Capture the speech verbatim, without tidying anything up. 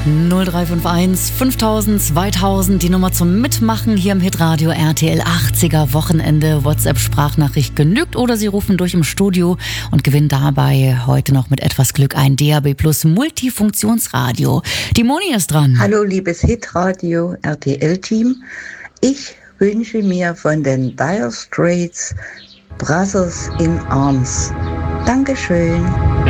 null drei fünf eins fünftausend zweitausend, die Nummer zum Mitmachen hier im Hitradio R T L achtziger Wochenende. WhatsApp-Sprachnachricht genügt oder Sie rufen durch im Studio und gewinnen dabei heute noch mit etwas Glück ein D A B Plus Multifunktionsradio. Die Moni ist dran. Hallo liebes Hitradio R T L-Team. Ich wünsche mir von den Dire Straits Brothers in Arms. Dankeschön.